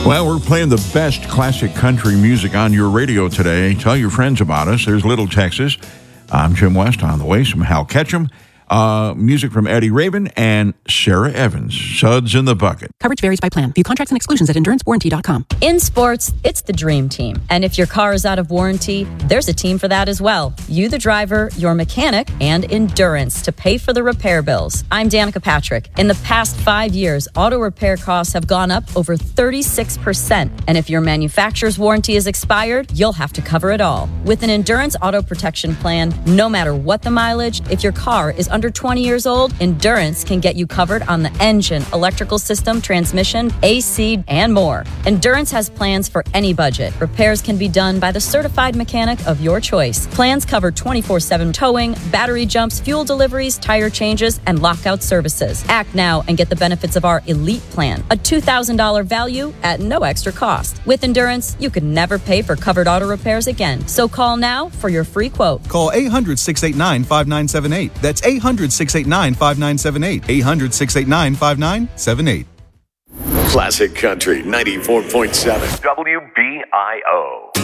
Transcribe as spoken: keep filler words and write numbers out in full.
Well, we're playing the best classic country music on your radio today. Tell your friends about us. There's Little Texas. I'm Jim West. On the way, some Hal Ketchum. Uh, music from Eddie Raven and Sarah Evans. Suds in the Bucket. Coverage varies by plan. View contracts and exclusions at endurance warranty dot com. In sports, it's the dream team. And if your car is out of warranty, there's a team for that as well. You, the driver, your mechanic, and Endurance to pay for the repair bills. I'm Danica Patrick. In the past five years, auto repair costs have gone up over thirty-six percent. And if your manufacturer's warranty is expired, you'll have to cover it all. With an Endurance auto protection plan, no matter what the mileage, if your car is under twenty years old, Endurance can get you covered on the engine, electrical system, transmission, A C, and more. Endurance has plans for any budget. Repairs can be done by the certified mechanic of your choice. Plans cover twenty-four seven towing, battery jumps, fuel deliveries, tire changes, and lockout services. Act now and get the benefits of our Elite Plan, a two thousand dollars value at no extra cost. With Endurance, you could never pay for covered auto repairs again. So call now for your free quote. Call eight hundred, six eight nine, five nine seven eight. That's eight hundred, six eight nine, five nine seven eight. eight hundred, six eight nine, five nine seven eight. Classic Country ninety-four point seven W B I O.